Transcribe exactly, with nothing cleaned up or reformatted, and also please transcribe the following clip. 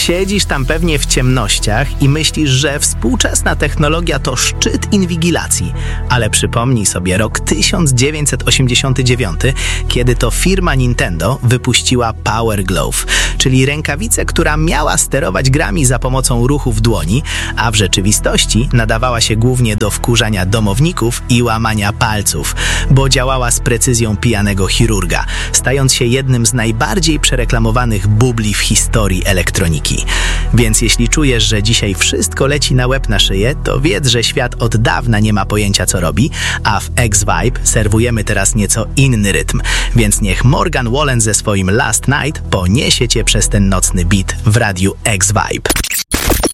Siedzisz tam pewnie w ciemnościach i myślisz, że współczesna technologia to szczyt inwigilacji. Ale przypomnij sobie rok tysiąc dziewięćset osiemdziesiąty dziewiąty, kiedy to firma Nintendo wypuściła Power Glove, czyli rękawicę, która miała sterować grami za pomocą ruchów dłoni, a w rzeczywistości nadawała się głównie do wkurzania domowników i łamania palców, bo działała z precyzją pijanego chirurga, stając się jednym z najbardziej przereklamowanych bubli w historii elektroniki. Więc jeśli czujesz, że dzisiaj wszystko leci na łeb na szyję, to wiedz, że świat od dawna nie ma pojęcia, co robi, a w X-Vibe serwujemy teraz nieco inny rytm. Więc niech Morgan Wallen ze swoim Last Night poniesie cię przez ten nocny beat w radiu X-Vibe.